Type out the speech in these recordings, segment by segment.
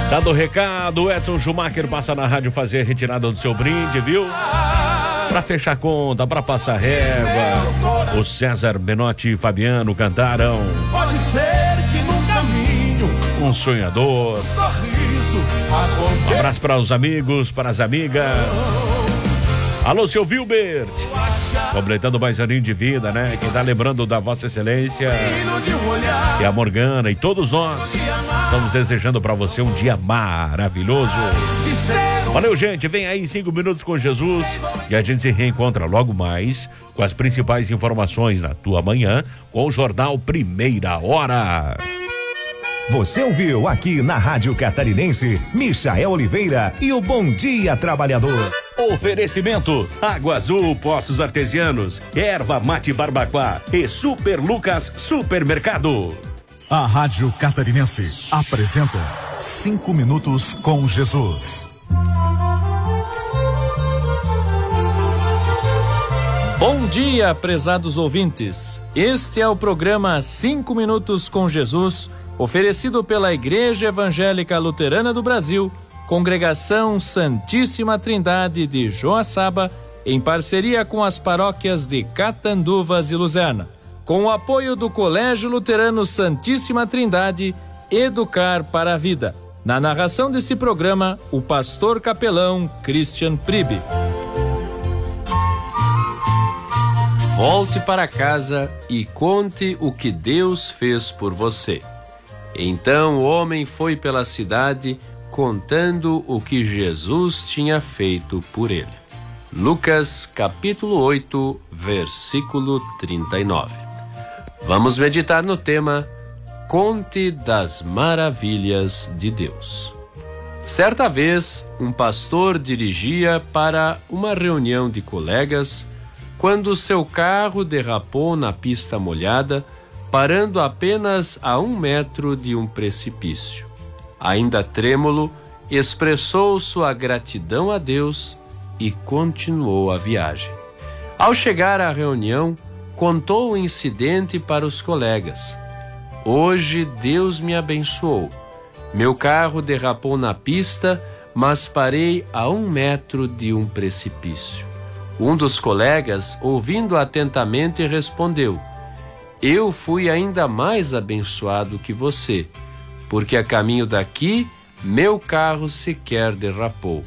Dado o recado, o Edson Schumacher passa na rádio fazer a retirada do seu brinde, viu? Pra fechar conta, pra passar régua, o César Benotti e Fabiano cantaram Pode ser que no caminho Um Sonhador. sorriso aconteça. Um abraço para os amigos, para as amigas. Alô, seu Wilbert, completando mais aninho de vida, né? Quem tá lembrando da Vossa Excelência e a Morgana e todos nós estamos desejando para você um dia maravilhoso. Valeu, gente, vem aí 5 minutos com Jesus e a gente se reencontra logo mais com as principais informações na tua manhã com o Jornal Primeira Hora. Você ouviu aqui na Rádio Catarinense, Michael Oliveira e o Bom Dia Trabalhador. Oferecimento: Água Azul Poços Artesianos, Erva Mate Barbacoa e Super Lucas Supermercado. A Rádio Catarinense apresenta 5 minutos com Jesus. Bom dia, prezados ouvintes. Este é o programa 5 minutos com Jesus, oferecido pela Igreja Evangélica Luterana do Brasil, Congregação Santíssima Trindade de Joaçaba, em parceria com as paróquias de Catanduvas e Luzerna, com o apoio do Colégio Luterano Santíssima Trindade, Educar para a Vida. Na narração desse programa, o pastor capelão Christian Pribe. Volte para casa e conte o que Deus fez por você. Então o homem foi pela cidade contando o que Jesus tinha feito por ele. Lucas capítulo 8, versículo 39. Vamos meditar no tema Conte das maravilhas de Deus. Certa vez, um pastor dirigia para uma reunião de colegas quando seu carro derrapou na pista molhada, parando apenas a 1 metro de um precipício. Ainda trêmulo, expressou sua gratidão a Deus e continuou a viagem. Ao chegar à reunião, contou o incidente para os colegas. Hoje Deus me abençoou. Meu carro derrapou na pista, mas parei a 1 metro de um precipício. Um dos colegas, ouvindo atentamente, respondeu: eu fui ainda mais abençoado que você, porque a caminho daqui, meu carro sequer derrapou.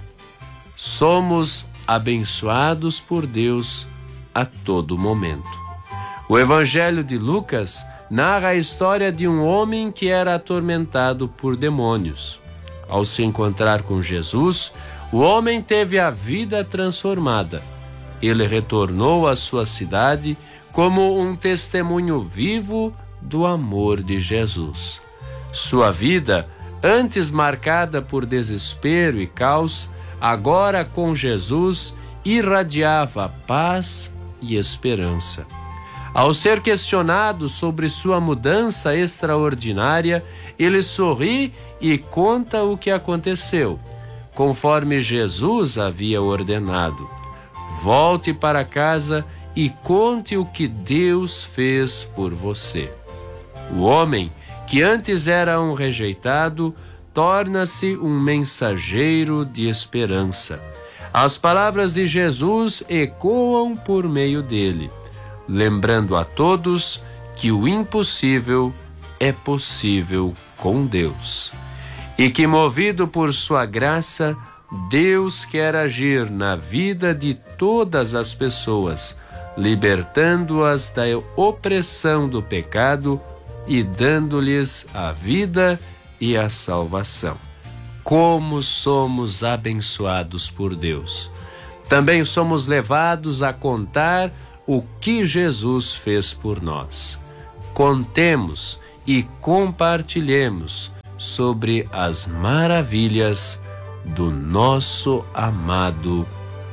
Somos abençoados por Deus a todo momento. O Evangelho de Lucas narra a história de um homem que era atormentado por demônios. Ao se encontrar com Jesus, o homem teve a vida transformada. Ele retornou à sua cidade como um testemunho vivo do amor de Jesus. Sua vida, antes marcada por desespero e caos, agora com Jesus irradiava paz e esperança. Ao ser questionado sobre sua mudança extraordinária, ele sorri e conta o que aconteceu, conforme Jesus havia ordenado. Volte para casa e conte o que Deus fez por você. O homem, que antes era um rejeitado, torna-se um mensageiro de esperança. As palavras de Jesus ecoam por meio dele, lembrando a todos que o impossível é possível com Deus. E que, movido por sua graça, Deus quer agir na vida de todas as pessoas, libertando-as da opressão do pecado e dando-lhes a vida e a salvação. Como somos abençoados por Deus! Também somos levados a contar o que Jesus fez por nós. Contemos e compartilhemos sobre as maravilhas do nosso amado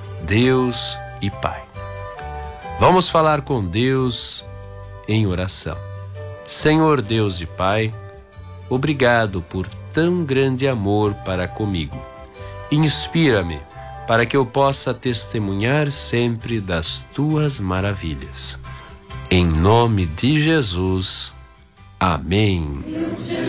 Deus e Pai. Vamos falar com Deus em oração. Senhor Deus e Pai, obrigado por tão grande amor para comigo. Inspira-me para que eu possa testemunhar sempre das tuas maravilhas. Em nome de Jesus. Amém.